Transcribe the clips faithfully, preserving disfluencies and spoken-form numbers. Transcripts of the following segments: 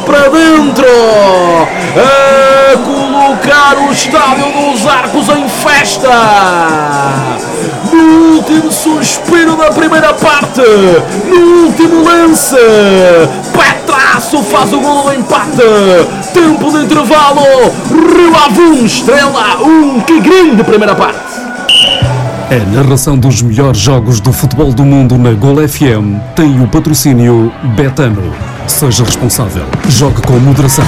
para dentro, a colocar o Estádio dos Arcos em festa. No último suspiro da primeira parte, no último lance, Petraço faz o golo do empate. Tempo de intervalo, Rio Ave um, Estrela um. Que grande primeira parte. A narração dos melhores jogos do futebol do mundo na Gol F M tem o patrocínio Betano. Seja responsável. Jogue com moderação.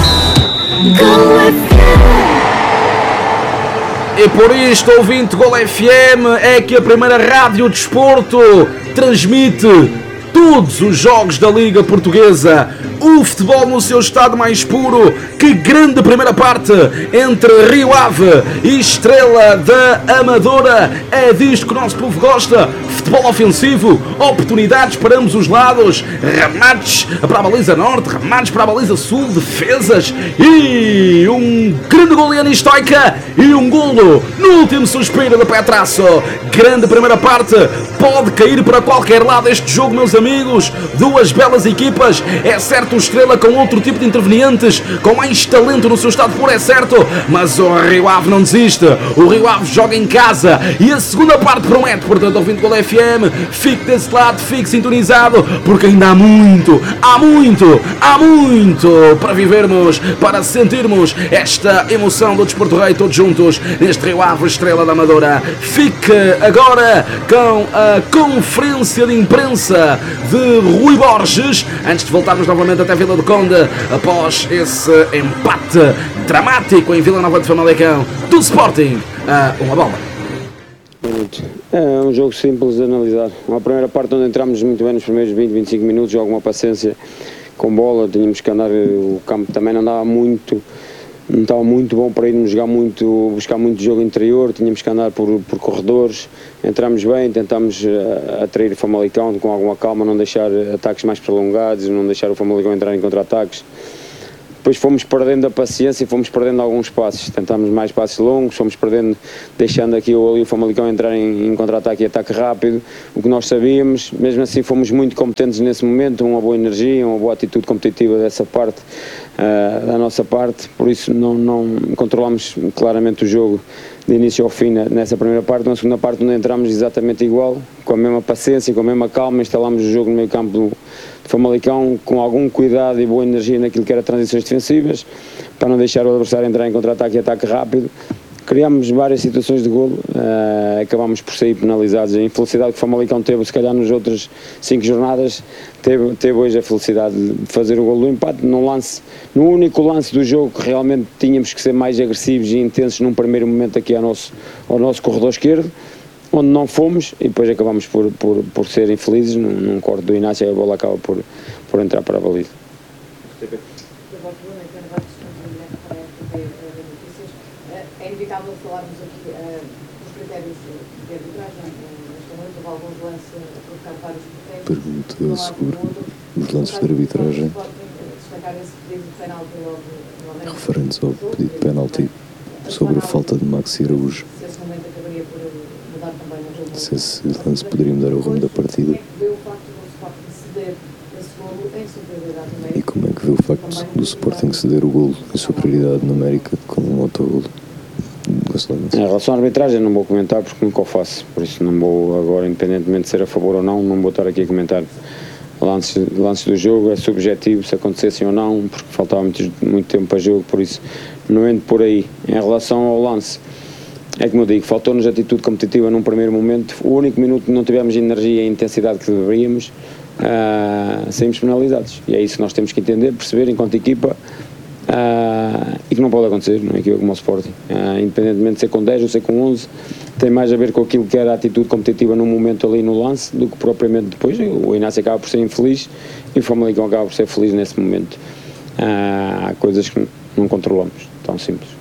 E por isto, ouvinte Gol F M, é que a primeira rádio de desporto transmite todos os jogos da Liga Portuguesa. O futebol no seu estado mais puro. Que grande primeira parte entre Rio Ave e Estrela da Amadora. É disto que o nosso povo gosta. Futebol ofensivo, oportunidades para ambos os lados, remates para a baliza norte, remates para a baliza sul, defesas e um grande gol de Stoica e um golo no último suspiro da Petraço. Grande primeira parte, pode cair para qualquer lado este jogo, meus amigos. Duas belas equipas, é certo, o Estrela com outro tipo de intervenientes, com mais talento no seu estado puro, é certo, mas o Rio Ave não desiste. O Rio Ave joga em casa e a segunda parte promete. Portanto, ouvindo Gol F M, fique desse lado, fique sintonizado, porque ainda há muito, há muito, há muito para vivermos, para sentirmos esta emoção do Desporto Rei todos juntos neste Rio Ave Estrela da Amadora. Fique agora com a conferência de imprensa de Rui Borges, antes de voltarmos novamente até Vila do Conde, após esse empate dramático em Vila Nova de Famalicão do Sporting a uma bola. É um jogo simples de analisar. Uma primeira parte onde entramos muito bem nos primeiros vinte, vinte e cinco minutos, jogo uma paciência com bola, tínhamos que andar, o campo também não dava muito, não estava muito bom para irmos jogar muito, buscar muito jogo interior, tínhamos que andar por, por corredores, entramos bem, tentámos uh, atrair o Famalicão com alguma calma, não deixar ataques mais prolongados, não deixar o Famalicão entrar em contra-ataques. Depois fomos perdendo a paciência e fomos perdendo alguns passos, tentámos mais passos longos, fomos perdendo, deixando aqui ou ali o Famalicão entrar em, em contra-ataque e ataque rápido, o que nós sabíamos. Mesmo assim fomos muito competentes nesse momento, uma boa energia, uma boa atitude competitiva dessa parte, uh, da nossa parte, por isso não, não controlámos claramente o jogo de início ao fim nessa primeira parte. Na segunda parte onde entramos exatamente igual, com a mesma paciência, com a mesma calma, instalámos o jogo no meio campo do Famalicão com algum cuidado e boa energia naquilo que era transições defensivas, para não deixar o adversário entrar em contra-ataque e ataque rápido. Criámos várias situações de golo, uh, acabámos por sair penalizados. A infelicidade que o Famalicão teve, se calhar nas outras cinco jornadas, teve, teve hoje a felicidade de fazer o golo do empate, num lance, no único lance do jogo que realmente tínhamos que ser mais agressivos e intensos num primeiro momento aqui ao nosso, ao nosso corredor esquerdo, onde não fomos, e depois acabamos por, por, por ser infelizes num, num corte do Inácio e a bola acaba por, por entrar para a baliza. É inevitável falarmos aqui uh, dos critérios de arbitragem. Esta noite houve alguns lances a provocar vários protestos. Pergunta sobre os lances de arbitragem referentes ao pedido de penalti sobre a falta de Maxi Araújo. Se esse lance poderia mudar o rumo da partida. E como é que vê o facto do Sporting ceder o golo em superioridade numérica com um autogolo? Em relação à arbitragem não vou comentar porque nunca o faço, por isso não vou agora, independentemente de ser a favor ou não, não vou estar aqui a comentar lances, lances do jogo. É subjetivo se acontecessem ou não, porque faltava muito, muito tempo para jogo, por isso não entro por aí. Em relação ao lance, é como eu digo, faltou-nos atitude competitiva num primeiro momento. O único minuto que não tivemos energia e intensidade que deveríamos, uh, saímos penalizados, e é isso que nós temos que entender, perceber enquanto equipa. Uh, e que não pode acontecer numa equipa como o Sporting, uh, independentemente de ser com dez ou ser com onze, tem mais a ver com aquilo que era a atitude competitiva no momento ali no lance do que propriamente depois. O Inácio acaba por ser infeliz e o Famalicão acaba por ser feliz nesse momento. Uh, há coisas que não controlamos, tão simples.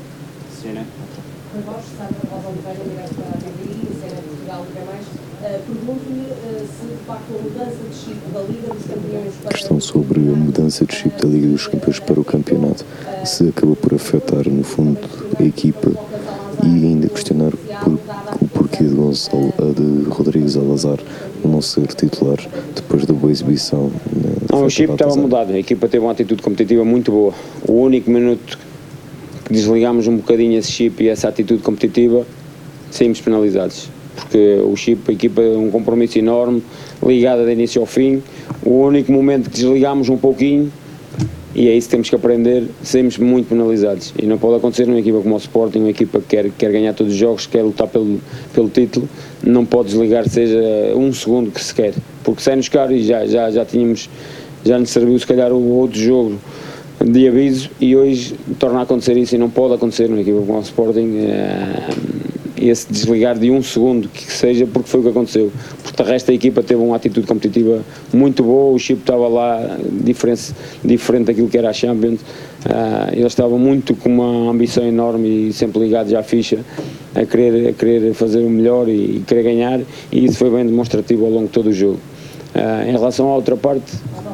Questão sobre a mudança de chip da Liga dos Campeões para o campeonato, se acabou por afetar no fundo a equipa, e ainda questionar por, o porquê de, Gonçalo, de Rodrigues Alazar não ser titular depois da boa exibição na, Não, o chip estava mudado, a equipa teve uma atitude competitiva muito boa. O único minuto que desligámos um bocadinho esse chip e essa atitude competitiva, saímos penalizados. Porque o chip, a equipa, um compromisso enorme, ligada de início ao fim. O único momento que desligámos um pouquinho, e é isso que temos que aprender, saímos muito penalizados. E não pode acontecer numa equipa como o Sporting, uma equipa que quer, quer ganhar todos os jogos, quer lutar pelo, pelo título, não pode desligar, seja um segundo que se quer. Porque sai-nos caro e já, já, já tínhamos, já nos serviu se calhar o outro jogo de aviso, e hoje torna a acontecer isso e não pode acontecer numa equipa como o Sporting. É, esse desligar de um segundo que seja, porque foi o que aconteceu. Porque de resto a equipa teve uma atitude competitiva muito boa, o chip estava lá diferente, diferente daquilo que era a Champions, uh, eles estavam muito com uma ambição enorme e sempre ligados à ficha, a querer, a querer fazer o melhor e, e querer ganhar, e isso foi bem demonstrativo ao longo de todo o jogo. Uh, em relação à outra parte,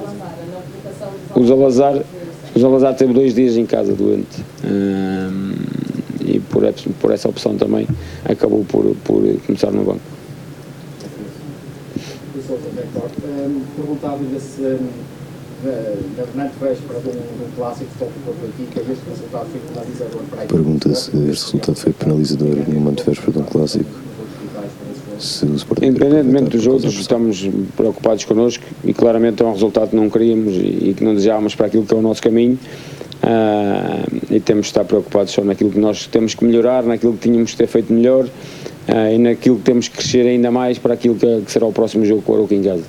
o Zalazar, o Zalazar teve dois dias em casa doente. Uh, e por, por essa opção também acabou por, por começar no banco. Perguntava-lhe se na Renate véspera de um clássico de futebol aqui, que este resultado foi penalizador para a equipe. Pergunta se este resultado foi penalizador numa véspera de um clássico. Se o Sporting Independentemente dos outros, estamos preocupados connosco e claramente é um resultado que não queríamos e, e que não desejávamos para aquilo que é o nosso caminho. Uh, e temos de estar preocupados só naquilo que nós temos que melhorar, naquilo que tínhamos que ter feito melhor, uh, e naquilo que temos que crescer ainda mais para aquilo que, que será o próximo jogo com o Arouca em casa.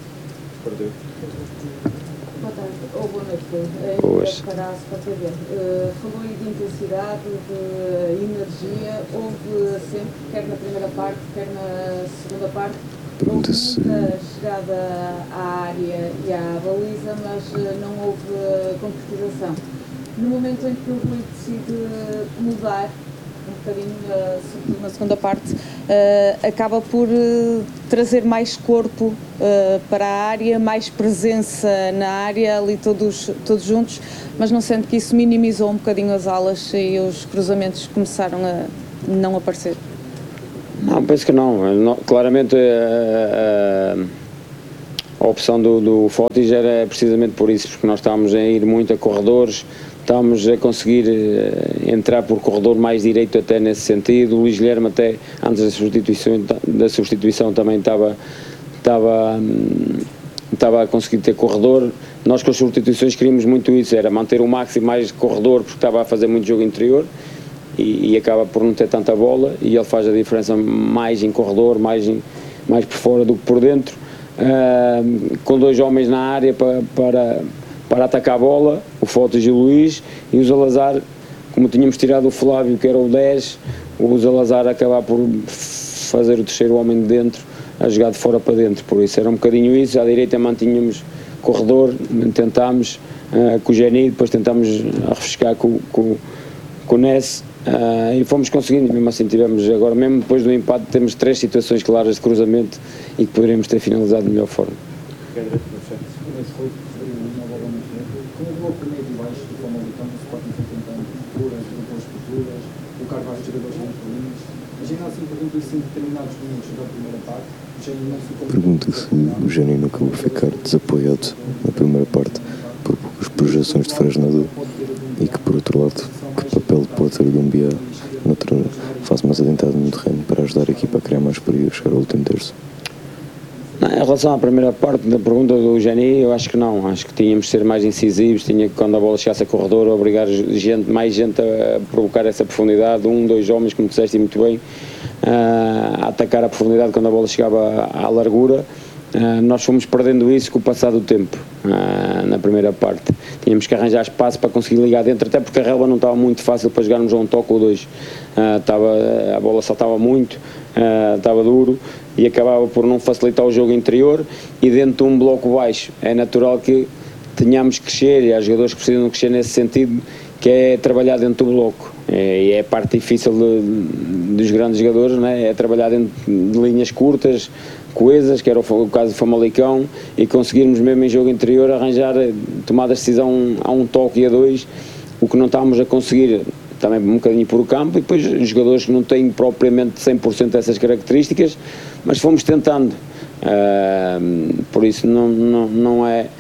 Boa tarde, ou boa noite. Boas. Para a Sport T V. Uh, falou aí de intensidade, de energia, houve sempre, quer na primeira parte, quer na segunda parte, houve muita chegada à área e à baliza, mas não houve concretização. No momento em que o Rui decide mudar um bocadinho, uh, sobretudo na segunda parte, uh, acaba por uh, trazer mais corpo uh, para a área, mais presença na área, ali todos, todos juntos, mas não sente que isso minimizou um bocadinho as alas e os cruzamentos começaram a não aparecer? Não, penso que não. não claramente a, a, a opção do, do Fotis era precisamente por isso, porque nós estávamos a ir muito a corredores, estamos a conseguir uh, entrar por corredor mais direito até nesse sentido. O Luís Guilherme até antes da substituição, da substituição também estava, estava, um, estava a conseguir ter corredor. Nós com as substituições queríamos muito isso, era manter o máximo mais de corredor, porque estava a fazer muito jogo interior e, e acaba por não ter tanta bola, e ele faz a diferença mais em corredor, mais, em, mais por fora do que por dentro, uh, com dois homens na área para, para para atacar a bola, o Fotis e o Luís, e o Zalazar, como tínhamos tirado o Flávio, que era o dez, o Zalazar acabar por fazer o terceiro homem de dentro, a jogar de fora para dentro. Por isso era um bocadinho isso. À direita mantínhamos corredor, tentámos uh, com o Geni, depois tentámos refrescar com, com, com o Ness, uh, e fomos conseguindo. Mesmo assim tivemos, agora mesmo depois do empate, temos três situações claras de cruzamento e que poderíamos ter finalizado de melhor forma. Com o bloco médio e baixo do Famalicão, o Sporting foi tentando futuras, depois futuras, colocar vários jogadores muito ruins. Mas ainda assim pergunto se em determinados momentos da primeira parte, o Geni não ficou... Pergunta se o Geni não acabou a ficar desapoiado na primeira parte por poucas projeções de Fresnador, e que por outro lado, que papel pode ter o Dumbiá noutra fase mais adiantada no terreno para ajudar a equipa a criar mais perigo, chegar ao último terço. Não, em relação à primeira parte da pergunta do Geni, eu acho que não, acho que tínhamos de ser mais incisivos, tinha que, quando a bola chegasse a corredor, obrigar gente, mais gente a provocar essa profundidade, um, dois homens, como disseste muito bem, a atacar a profundidade quando a bola chegava à largura. Uh, nós fomos perdendo isso com o passar do tempo, uh, na primeira parte. Tínhamos que arranjar espaço para conseguir ligar dentro, até porque a relva não estava muito fácil para jogarmos a um toque ou dois. Uh, estava, a bola saltava muito, uh, estava duro e acabava por não facilitar o jogo interior, e dentro de um bloco baixo é natural que tenhamos que crescer, e há jogadores que precisam crescer nesse sentido, que é trabalhar dentro do bloco. É, e é a parte difícil de, dos grandes jogadores, né? É trabalhar dentro de linhas curtas, coesas, que era o, o caso do Famalicão, e conseguirmos mesmo em jogo interior arranjar, tomar a decisão a um toque e a dois, o que não estávamos a conseguir também um bocadinho por o campo, e depois os jogadores que não têm propriamente cem por cento dessas características, mas fomos tentando, uh, por isso não, não, não é...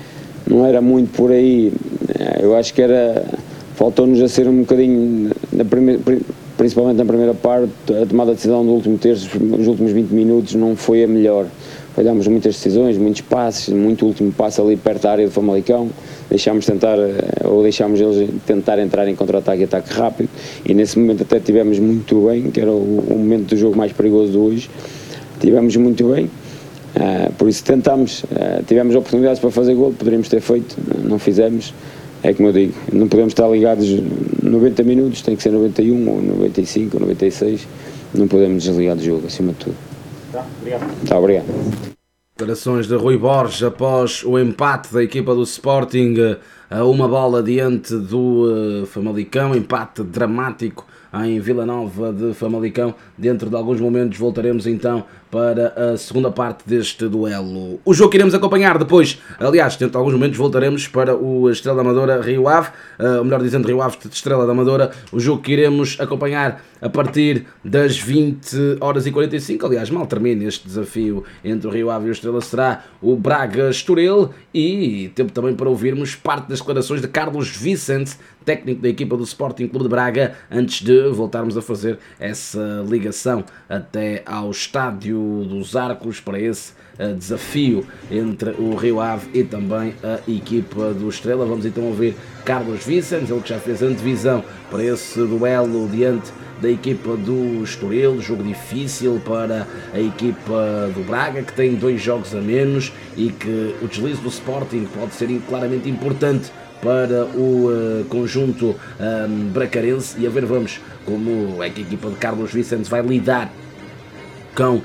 não era muito por aí. Eu acho que era, faltou-nos a ser um bocadinho, na primeira, principalmente na primeira parte, a tomada de decisão do último terço, os últimos vinte minutos não foi a melhor. Falhámos muitas decisões, muitos passes, muito último passo ali perto da área do Famalicão, deixámos tentar, ou deixámos eles tentar entrar em contra-ataque e ataque rápido, e nesse momento até tivemos muito bem, que era o, o momento do jogo mais perigoso de hoje, tivemos muito bem, uh, por isso tentámos, uh, tivemos oportunidades para fazer gol, poderíamos ter feito, não fizemos, é como eu digo, não podemos estar ligados noventa minutos, tem que ser noventa e um, ou noventa e cinco, ou noventa e seis, não podemos desligar do jogo, acima de tudo. Tá, obrigado. Tá, obrigado. Declarações de Rui Borges após o empate da equipa do Sporting a uma bola diante do uh, Famalicão, empate dramático em Vila Nova de Famalicão. Dentro de alguns momentos voltaremos então para a segunda parte deste duelo. O jogo que iremos acompanhar depois, aliás, dentro de alguns momentos voltaremos para o Estrela da Amadora Rio Ave, uh, ou melhor dizendo, Rio Ave de Estrela da Amadora, o jogo que iremos acompanhar a partir das vinte horas e quarenta e cinco, aliás, mal termina este desafio entre o Rio Ave e o Estrela, será o Braga Estoril, e tempo também para ouvirmos parte das declarações de Carlos Vicente, técnico da equipa do Sporting Clube de Braga, antes de voltarmos a fazer essa ligação até ao estádio dos Arcos para esse uh, desafio entre o Rio Ave e também a equipa do Estrela. Vamos então ouvir Carlos Vicente, ele que já fez antevisão para esse duelo diante da equipa do Estoril, jogo difícil para a equipa do Braga, que tem dois jogos a menos e que o deslize do Sporting pode ser claramente importante para o uh, conjunto um, bracarense, e a ver vamos como é que a equipa de Carlos Vicente vai lidar com uh,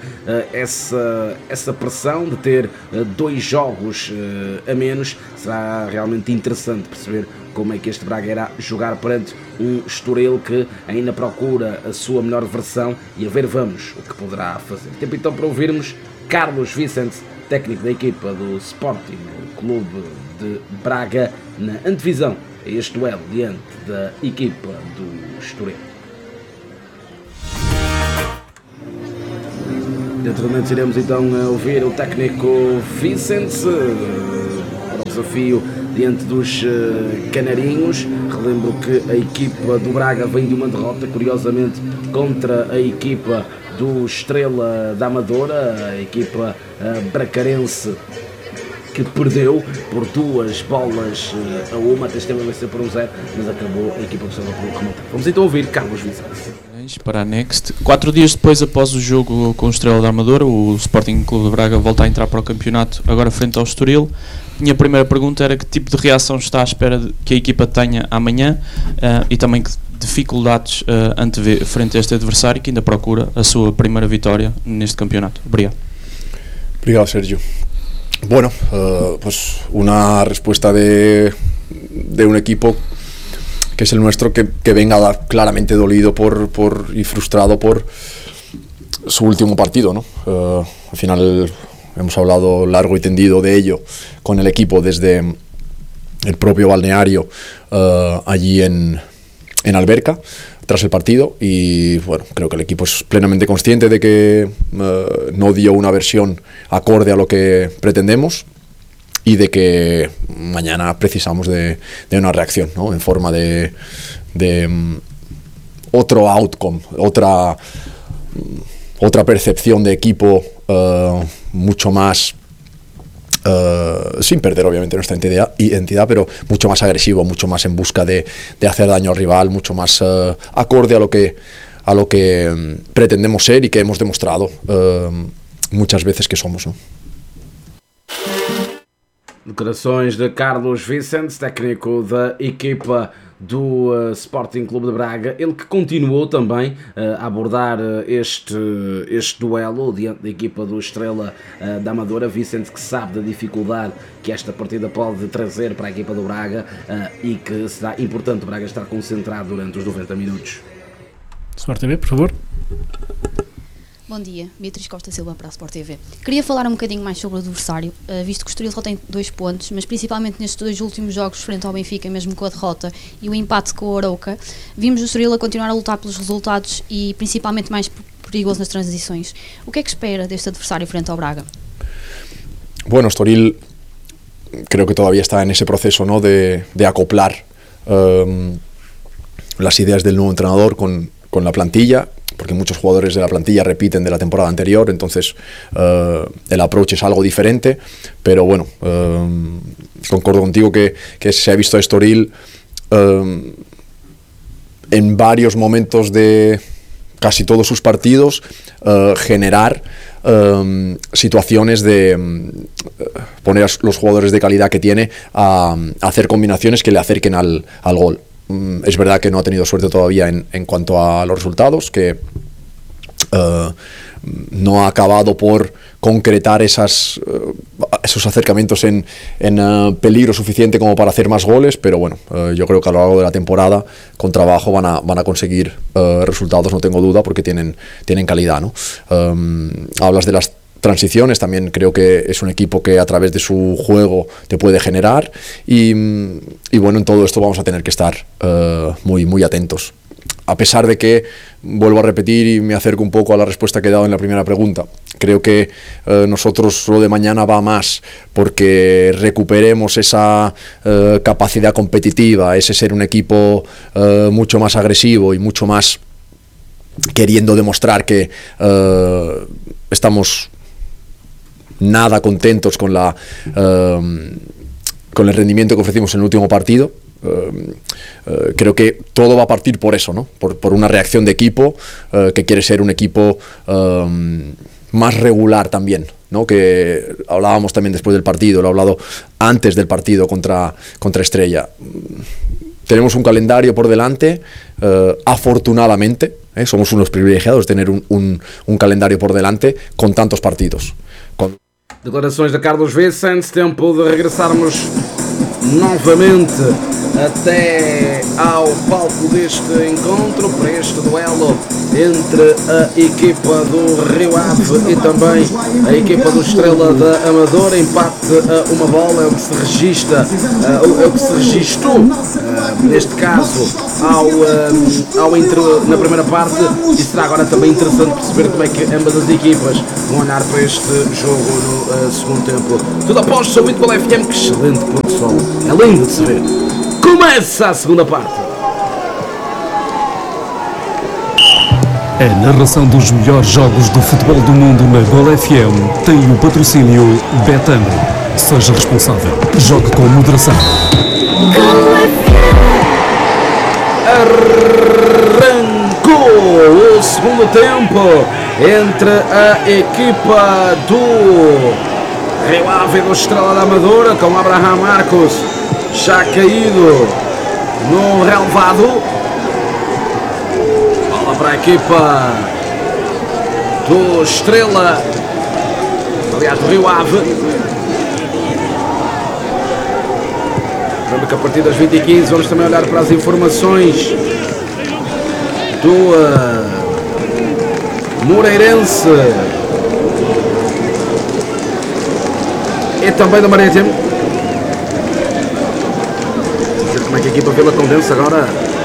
essa, essa pressão de ter uh, dois jogos uh, a menos. Será realmente interessante perceber como é que este Braga irá jogar perante um Estoril que ainda procura a sua melhor versão, e a ver vamos o que poderá fazer. Tempo então para ouvirmos Carlos Vicente, técnico da equipa do Sporting Clube de Braga, na antevisão a este duelo diante da equipa do Estoril. Dentro de momentos iremos então ouvir o técnico Vicente para o desafio diante dos canarinhos. Relembro que a equipa do Braga vem de uma derrota, curiosamente, contra a equipa do Estrela da Amadora, a equipa bracarense, que perdeu por duas bolas a uma, até esteve a vencer por um zero, mas acabou a equipa do Estrela por remontar. Vamos então ouvir Carlos Vicente. Para a Next. Quatro dias depois, após o jogo com o Estrela da Amadora, o Sporting Clube de Braga volta a entrar para o campeonato, agora frente ao Estoril. Minha primeira pergunta era que tipo de reação está à espera de que a equipa tenha amanhã, uh, e também que dificuldades uh, antevê frente a este adversário que ainda procura a sua primeira vitória neste campeonato. Obrigado. Obrigado, Sergio. Bueno, uh, pues una respuesta de, de un equipo que es el nuestro, que, que venga claramente dolido por, por y frustrado por su último partido, ¿no? Uh, al final hemos hablado largo y tendido de ello con el equipo desde el propio balneario uh, allí en, en Alberca tras el partido, y bueno, creo que el equipo es plenamente consciente de que uh, no dio una versión acorde a lo que pretendemos, y de que mañana precisamos de, de una reacción, ¿no? En forma de, de um, otro outcome, otra, um, otra percepción de equipo uh, mucho más, uh, sin perder obviamente nuestra identidad, identidad, pero mucho más agresivo, mucho más en busca de, de hacer daño al rival, mucho más uh, acorde a lo que, a lo que um, pretendemos ser y que hemos demostrado uh, muchas veces que somos, ¿no? Declarações de Carlos Vicente, técnico da equipa do uh, Sporting Clube de Braga, ele que continuou também uh, a abordar uh, este, este duelo diante da equipa do Estrela uh, da Amadora. Vicente, que sabe da dificuldade que esta partida pode trazer para a equipa do Braga, uh, e que será importante o Braga estar concentrado durante os noventa minutos. Sport T V, por favor. Bom dia, Beatriz Costa Silva para a Sport T V. Queria falar um bocadinho mais sobre o adversário, visto que o Estoril só tem dois pontos, mas principalmente nestes dois últimos jogos frente ao Benfica, mesmo com a derrota e o empate com o Arouca, vimos o Estoril a continuar a lutar pelos resultados e principalmente mais perigoso nas transições. O que é que espera deste adversário frente ao Braga? Bueno, Estoril creo que todavía está en ese proceso, ¿no? de, de acoplar um, las ideas del nuevo entrenador con, con la plantilla, porque muchos jugadores de la plantilla repiten de la temporada anterior, entonces uh, el approach es algo diferente, pero bueno, um, concuerdo contigo que, que se ha visto a Estoril um, en varios momentos de casi todos sus partidos uh, generar um, situaciones de um, poner a los jugadores de calidad que tiene a, a hacer combinaciones que le acerquen al, al gol. Um, es verdad que no ha tenido suerte todavía en, en cuanto a los resultados, que uh, no ha acabado por concretar esas, uh, esos acercamientos en, en uh, peligro suficiente como para hacer más goles, pero bueno, uh, yo creo que a lo largo de la temporada con trabajo van a, van a conseguir uh, resultados, no tengo duda, porque tienen, tienen calidad, ¿no? Um, hablas de las transiciones, también creo que es un equipo que a través de su juego te puede generar y, y bueno, en todo esto vamos a tener que estar uh, muy, muy atentos. A pesar de que, vuelvo a repetir y me acerco un poco a la respuesta que he dado en la primera pregunta, creo que eh, nosotros lo de mañana va más porque recuperemos esa eh, capacidad competitiva, ese ser un equipo eh, mucho más agresivo y mucho más queriendo demostrar que eh, estamos nada contentos con, la, eh, con el rendimiento que ofrecimos en el último partido. Uh, uh, creo que todo va a partir por eso, ¿no? Por, por una reacción de equipo uh, que quiere ser un equipo um, más regular también, ¿no? Que hablábamos también después del partido, lo he hablado antes del partido contra, contra Estrella. Tenemos un calendario por delante, uh, afortunadamente, ¿eh? Somos unos privilegiados de tener un, un, un calendario por delante con tantos partidos. Con... Declarações de Carlos Vicente, tempo de regressarmos novamente até ao palco deste encontro, para este duelo entre a equipa do Rio Ave e também a equipa do Estrela da Amadora. Empate a uma bola é o que se registra, é o que se registou neste caso ao, ao intro, na primeira parte, e será agora também interessante perceber como é que ambas as equipas vão olhar para este jogo no uh, segundo tempo. Tudo após o Ouvinte Gol F M, que excelente produção, é lindo de se ver. Começa a segunda parte. A narração dos melhores jogos do futebol do mundo na Gol F M tem o patrocínio Betano. Seja responsável. Jogue com moderação. Arrancou o segundo tempo entre a equipa do Rio Ave e do Estrela da Amadora, com Abraham Marcos já caído no relevado. Bola para a equipa do Estrela, aliás do Rio Ave. Lembro que a partir das vinte e quinze vamos também olhar para as informações do uh, Moreirense e também do Marítimo. Vamos ver como é que a equipa Vila Condense agora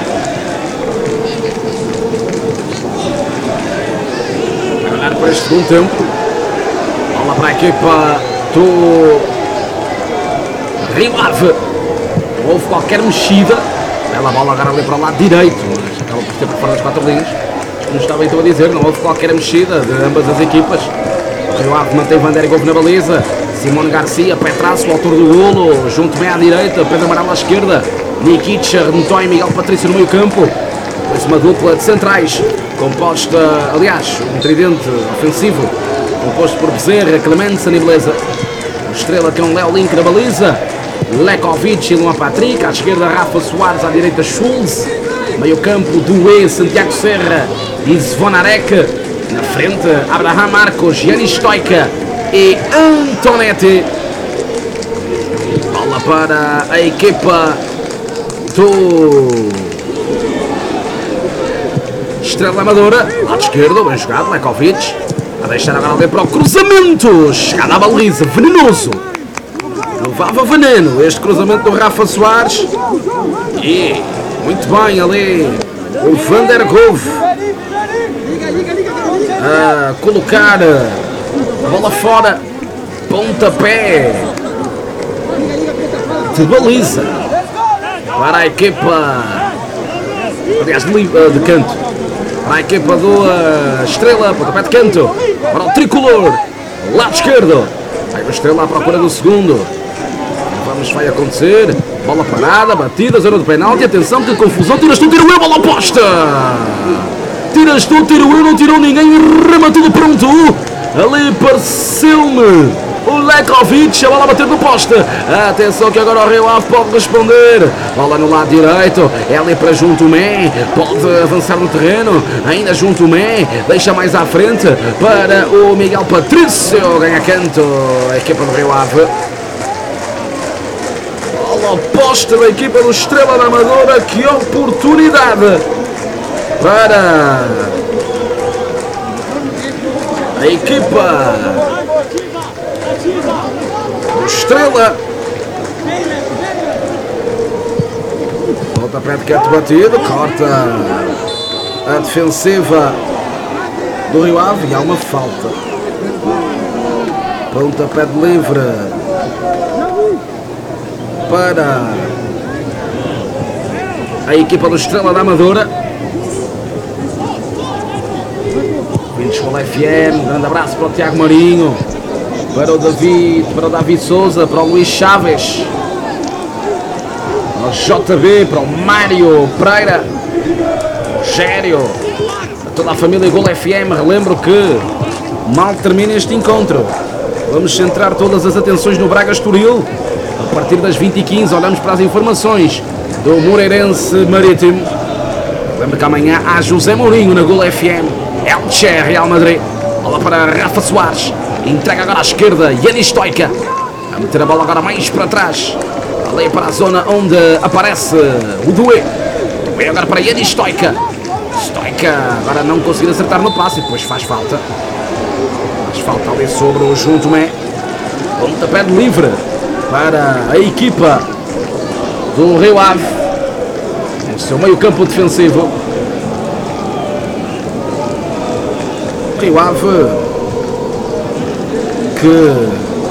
vai olhar para este segundo tempo. Bola para a equipa do Rio Ave. Não houve qualquer mexida. Bela bola agora ali para o lado direito, mas acaba por ter por fora das quatro linhas. Como estava então a dizer, não houve qualquer mexida de ambas as equipas. O Rio Ave mantém Van Der Golf na baliza. Simone Garcia, pé traço, o autor do golo, junto bem à direita, Pedro Amaral à esquerda. Nikic, Renetói e Miguel Patrício no meio campo. Depois uma dupla de centrais, composta, aliás, um tridente ofensivo, composto por Bezerra, Clemente e Beleza. Estrela com Léo Link na baliza. Lekovic e Luan Patrick, à esquerda Rafa Soares, à direita Schulz, meio campo Doué, Santiago Serra e Zvonarek, na frente Abraham Marcos, Gianni Stoica e Antonetti. Bola para a equipa do Estrela Amadora, lado esquerdo, bem jogado, Lekovic, a deixar agora ali para o cruzamento, chegada à baliza, venenoso. Levava veneno este cruzamento do Rafa Soares e muito bem ali o Van Der Golf a colocar a bola fora, pontapé de baliza para a equipa, aliás, de, de canto, para a equipa do uh, Estrela, pontapé de canto, para o tricolor, lado esquerdo, vai o Estrela à procura do segundo, vamos, vai acontecer, bola parada, batida, zona do penalti, atenção, que confusão, tiras tu, tiro eu, bola oposta, tiras tu, tiro eu, não tirou ninguém, rema tudo pronto, ali pareceu-me o Lekovic, a bola a bater no poste. Atenção que agora o Rio Ave pode responder. Bola no lado direito, é ali para Junto Mé, pode avançar no terreno, ainda Junto Mé, deixa mais à frente para o Miguel Patrício, ganha canto, a equipa do Rio Ave. Bola oposta da equipa do Estrela da Amadora, que oportunidade para a equipa Estrela. Pontapé de canto batido, corta a defensiva do Rio Ave e há uma falta. Pontapé de livre para a equipa do Estrela da Amadora. Vindos com o F M, um grande abraço para o Tiago Marinho, para o David, para o David Souza, para o Luís Chaves, para o J B, para o Mário Pereira, Rogério, a toda a família Gol F M. Relembro que mal termina este encontro, vamos centrar todas as atenções no Braga Estoril. A partir das vinte e quinze olhamos para as informações do Moreirense Marítimo. Lembro que amanhã há José Mourinho na Gol F M, Elche, Real Madrid. Bola para Rafa Soares, entrega agora à esquerda, Yanis Stoica, a meter a bola agora mais para trás, ali para a zona onde aparece o Doué. Doué agora para Yanis Stoica. Stoica agora não conseguiu acertar no passe e depois faz falta. Faz falta ali sobre o Junto Mé. Pontapé de livre para a equipa do Rio Ave, no seu meio campo defensivo. Rio Ave que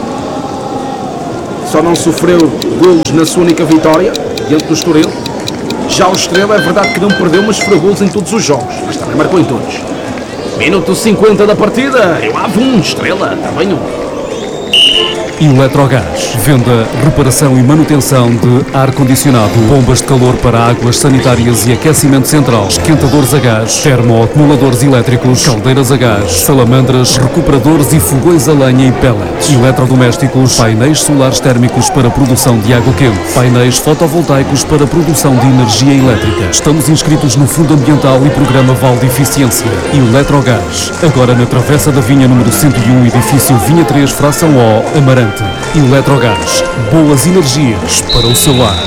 só não sofreu golos na sua única vitória diante do Estoril. Já o Estrela é verdade que não perdeu, mas sofreu golos em todos os jogos, mas também marcou em todos. Minuto cinquenta da partida, Rio Ave um, Estrela também um. Eletrogás, venda, reparação e manutenção de ar-condicionado, bombas de calor para águas sanitárias e aquecimento central, esquentadores a gás, termoacumuladores elétricos, caldeiras a gás, salamandras, recuperadores e fogões a lenha e pellets, eletrodomésticos, painéis solares térmicos para produção de água quente, painéis fotovoltaicos para produção de energia elétrica. Estamos inscritos no Fundo Ambiental e Programa Val de Eficiência. Eletrogás, agora na Travessa da Vinha número cento e um, edifício Vinha três, fração O, Amarante. Eletrogás, boas energias para o seu lar.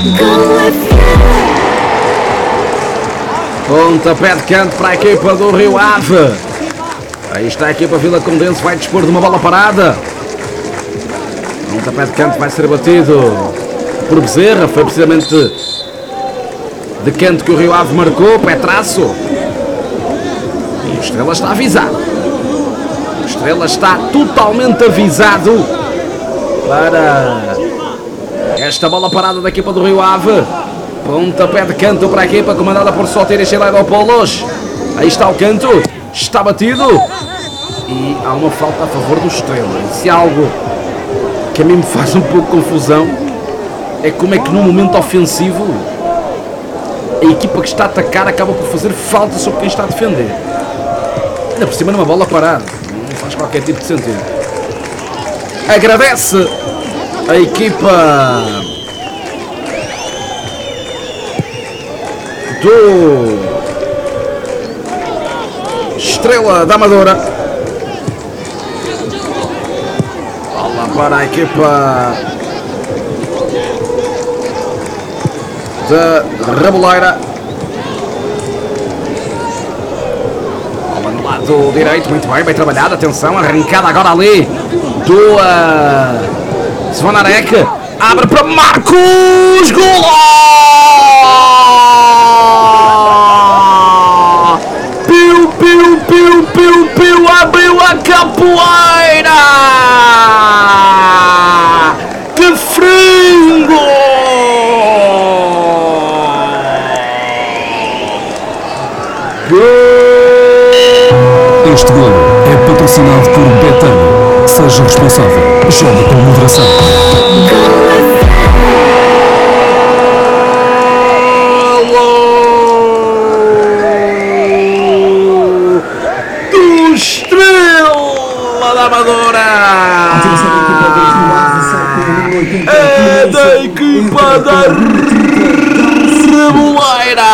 Pontapé de canto para a equipa do Rio Ave. Aí está a equipa Vila Condense, vai dispor de uma bola parada. Pontapé de canto vai ser batido por Bezerra, foi precisamente de, de canto que o Rio Ave marcou, pé traço. E o Estrela está avisado. O Estrela está totalmente avisado para esta bola parada da equipa do Rio Ave. Pontapé de canto para a equipa comandada por Soteiro e Xelaidopoulos. Aí está o canto, está batido e há uma falta a favor do Estrela. E se há algo que a mim me faz um pouco confusão é como é que num momento ofensivo a equipa que está a atacar acaba por fazer falta sobre quem está a defender. Ainda por cima numa bola parada, não faz qualquer tipo de sentido. Agradece a equipa do Estrela da Amadora. Bola para a equipa da Raboleira. Bola no lado direito, muito bem, bem trabalhada, atenção, arrancada agora ali do uh, Zvonarek, abre para Marcos, golo! Piu, piu, piu, piu, piu, abriu a capoeira! Que fringo! patrocinado por Betano. Seja responsável. Jogue com moderação. Do Estrela da Amadora. É da equipa da Reboleira.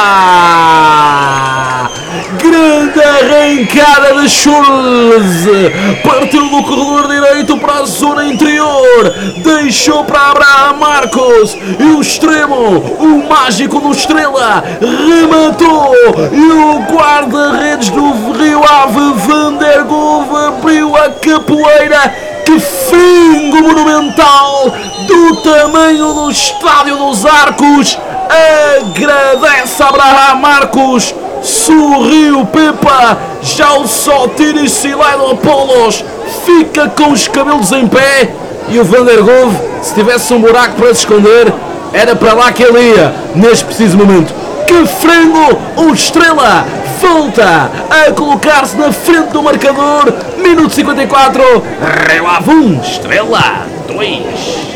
Grande arrancada de Schulz. Partiu do corredor direito para a zona interior. Deixou para Abraham Marcos. E o extremo, o mágico do Estrela, rematou. E o guarda-redes do Rio Ave, Van der Gove, abriu a capoeira. Que frango monumental do tamanho do Estádio dos Arcos. Agradece a Abraham Marcos. Sorriu Pepa. Já o Sotiris Sileno Apolos fica com os cabelos em pé. E o Van der Gove, se tivesse um buraco para se esconder, era para lá que ele ia neste preciso momento. Que frango! O Estrela volta a colocar-se na frente do marcador. Minuto cinquenta e quatro. Rio Ave um, Estrela dois.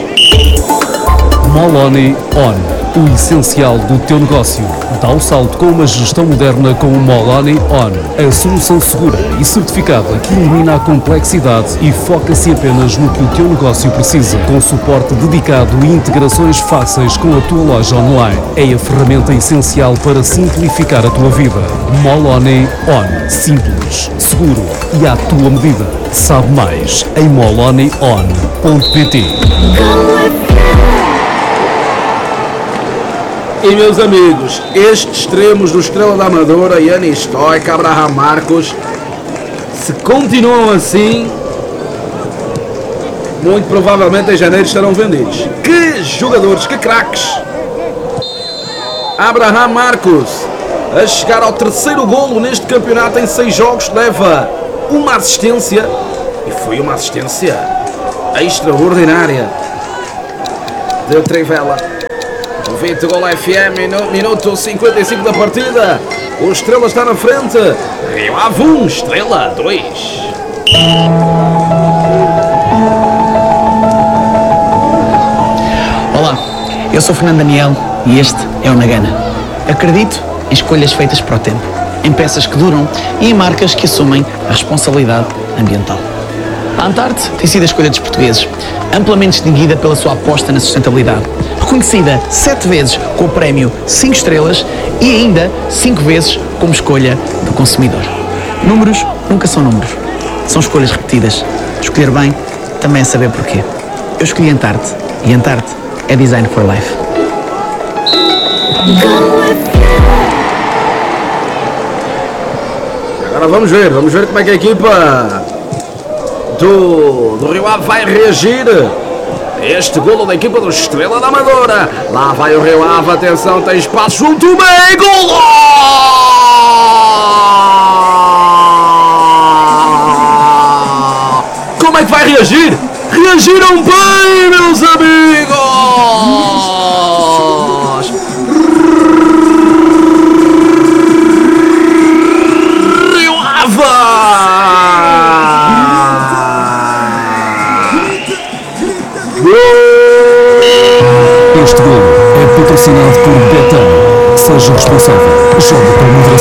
Moloni On. O essencial do teu negócio. Dá o salto com uma gestão moderna com o Moloni On. A solução segura e certificada que elimina a complexidade e foca-se apenas no que o teu negócio precisa. Com suporte dedicado e integrações fáceis com a tua loja online. É a ferramenta essencial para simplificar a tua vida. Moloni On. Simples, seguro e à tua medida. Sabe mais em moloni on ponto pt. E meus amigos, estes extremos do Estrela da Amadora, Yanni Stoica, Abraham Marcos, se continuam assim, muito provavelmente em janeiro estarão vendidos. Que jogadores, que craques! Abraham Marcos, a chegar ao terceiro golo neste campeonato em seis jogos, leva uma assistência, e foi uma assistência extraordinária de Trivela. Ouvinte Gol F M, minuto cinquenta e cinco da partida. O Estrela está na frente. Rio Ave um, Estrela dois. Olá, eu sou Fernando Daniel e este é o Nagana. Acredito em escolhas feitas para o tempo, em peças que duram e em marcas que assumem a responsabilidade ambiental. A Antarte tem sido a escolha dos portugueses, amplamente distinguida pela sua aposta na sustentabilidade, reconhecida sete vezes com o prémio cinco estrelas e ainda cinco vezes como escolha do consumidor. Números nunca são números, são escolhas repetidas. Escolher bem também é saber porquê. Eu escolhi Antarte e Antarte é Design for Life. Agora vamos ver, vamos ver como é que a equipa do, do Rio Ave vai reagir. Este golo da equipa do Estrela da Amadora. Lá vai o Rio Ave, atenção, tem espaço junto ao meio, golo! Como é que vai reagir? Reagiram bem, meus amigos! Rio Ave! Este golo é patrocinado por Betano. Seja responsável. Jogue com moderação.